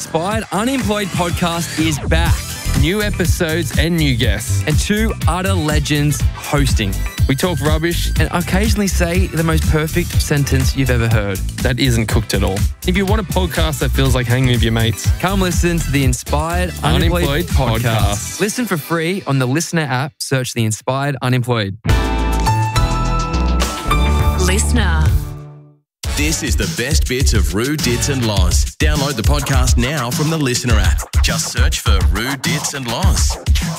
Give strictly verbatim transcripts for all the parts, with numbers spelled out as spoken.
Inspired Unemployed podcast is back. New episodes and new guests, and two utter legends hosting. We talk rubbish and occasionally say the most perfect sentence you've ever heard that isn't cooked at all. If you want a podcast that feels like hanging with your mates, come listen to the Inspired Unemployed, Unemployed podcast. podcast. Listen for free on the Listener app. Search the Inspired Unemployed. Listener. This is the best bits of Roo, Dits and Loz. Download the podcast now from the Listener app. Just search for Roo, Dits and Loz.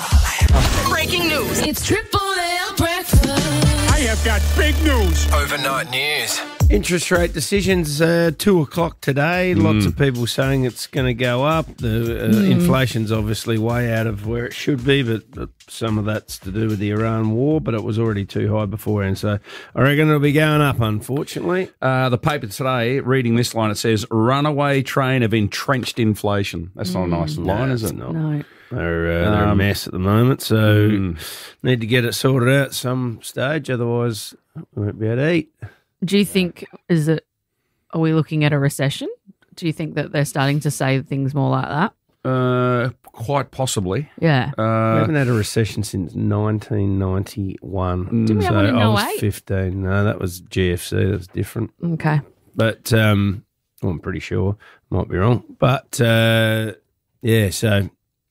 Breaking news. It's Triple L breakfast. I have got big news. Overnight news. Interest rate decisions, uh, two o'clock today. Mm. Lots of people saying it's going to go up. The uh, Mm. inflation's obviously way out of where it should be, but, but some of that's to do with the Iran war, but it was already too high beforehand. So I reckon it'll be going up, unfortunately. Uh, the paper today, reading this line, it says, runaway train of entrenched inflation. That's not a nice line, No, is it's it? not. No. They're, uh, they're a Um, mess at the moment, so mm. need to get it sorted out at some stage, otherwise we won't be able to eat. Do you think, is it, are we looking at a recession? Do you think that they're starting to say things more like that? Uh, quite possibly. Yeah. we Uh, haven't had a recession since nineteen ninety-one. Didn't we have so one in I was oh eight? fifteen. No, that was G F C. That was different. Okay. But um, well, I'm pretty sure. Might be wrong. But uh, yeah, so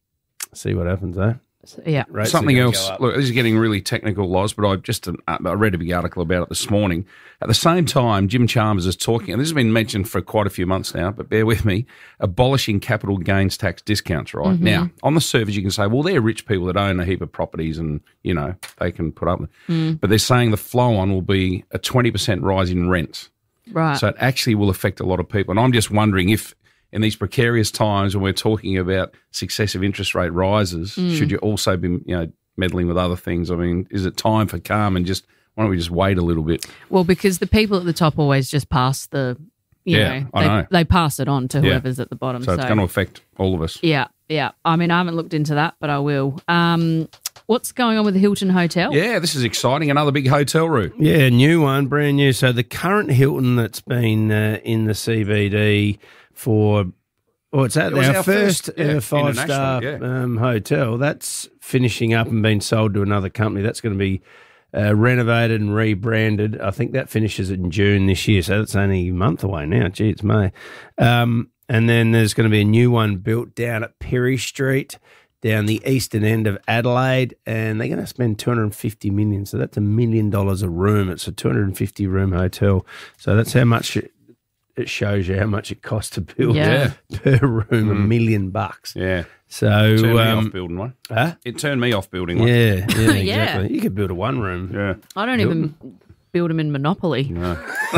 see what happens, eh? So, yeah. Rates are Something gonna else. go up. Look, this is getting really technical, Loz, but I just uh, I read a big article about it this morning. At the same time, Jim Chalmers is talking, and this has been mentioned for quite a few months now, but bear with me, abolishing capital gains tax discounts, right? Mm-hmm. Now, on the surface, you can say, well, they're rich people that own a heap of properties and, you know, they can put up with it. Mm. But they're saying the flow-on will be a twenty percent rise in rents. Right. So it actually will affect a lot of people. And I'm just wondering if in these precarious times when we're talking about successive interest rate rises, Mm. should you also be, you know, meddling with other things? I mean, is it time for calm and just, why don't we just wait a little bit? well, because the people at the top always just pass the, you Yeah, know, I they, know. they pass it on to Yeah. whoever's at the bottom. So So, it's going to affect all of us. yeah, yeah. I mean, I haven't looked into that, but I will. Um, what's going on with the Hilton Hotel? Yeah, this is exciting. Another big hotel room. Yeah, new one, brand new. So the current Hilton that's been uh, in the C B D for, well, it's at It was our, our first, first, yeah, ever five-star international, yeah. um, hotel. That's finishing up and being sold to another company. That's going to be uh, renovated and rebranded. I think that finishes in June this year, so that's only a month away now. Gee, it's May. Um, and then there's going to be a new one built down at Perry Street, down the eastern end of Adelaide, and they're going to spend two hundred fifty million dollars. So that's a million dollars a room. It's a two hundred fifty room hotel. So that's how much it, it shows you how much it costs to build Yeah. per room, a million bucks. Yeah. So, Turned me um, off building one. huh? It turned me off building one. Yeah, yeah, exactly. Yeah. You could build a one room. Yeah. I don't even build them in Monopoly. No.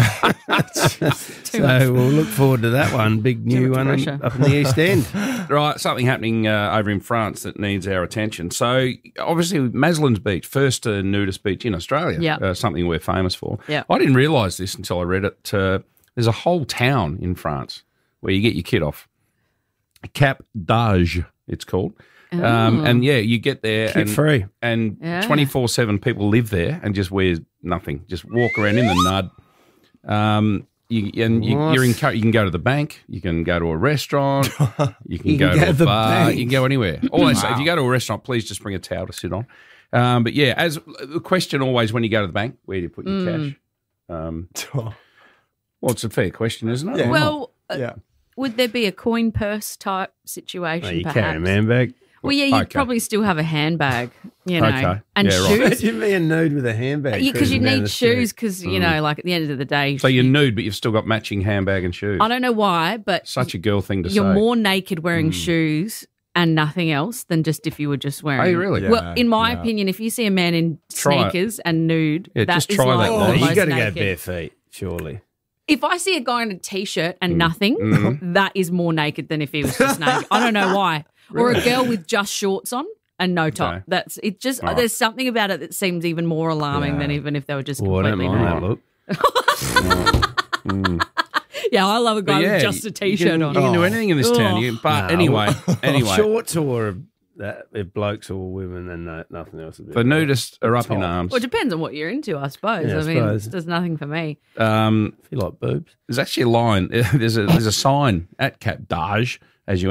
So we'll look forward to that one. Big new much one in- pressure. up in the East End. Right, something happening uh, over in France that needs our attention. So, obviously, Maslin's Beach, first uh, nudist beach in Australia, Yeah. uh, something we're famous for. Yeah. I didn't realise this until I read it. Uh, there's a whole town in France where you get your kit off. Cap d'Age, it's called. Um, and, yeah, you get there Kit and free. and Yeah. twenty-four seven people live there and just wear nothing, just walk around in the nud. Um, you, and you, What? you're in, you can go to the bank, you can go to a restaurant, you can You go can to go a to the bar, bank. you can go anywhere. Always say, if you go to a restaurant, please just bring a towel to sit on. Um, but yeah, as the question always when you go to the bank, where do you put your Mm. cash? Um, well, it's a fair question, isn't it? Or not? Well, uh, Yeah. would there be a coin purse type situation? No, you perhaps? carry a man bag. Well, yeah, you'd Okay. probably still have a handbag, you know, Okay. and Yeah, right. shoes. Imagine being nude with a handbag. Because you cruising down need the street. shoes, because you know, like at the end of the day, So you're nude, but you've still got matching handbag and shoes. I don't know why, but Such a girl thing to you're say. more naked wearing shoes and nothing else than just if you were just wearing. Are you really? Well, Yeah, in my yeah. opinion, if you see a man in Try it. sneakers and nude, Yeah, that just is try like that, Oh, Loz. almost you got to go naked. bare feet, surely. If I see a guy in a t-shirt Mm. and nothing, Mm-hmm. that is more naked than if he was just naked. I don't know why. Or a girl with just shorts on and no top. Okay. That's it. Just All right. there's something about it that seems even more alarming than even if they were just Well, I don't completely mind naked. that look. Yeah, I love a guy But yeah, with just a you t-shirt can, on. You can do anything in this town. Oh. You, but No. anyway, anyway, Shorts or that, if blokes or women and no, nothing else. a bit the nudists are up in top. arms. Well, it depends on what you're into, I suppose. Yeah, I I mean, suppose. there's nothing for me. Um, If you like boobs. there's actually a line. There's a there's a sign at Cap d'Age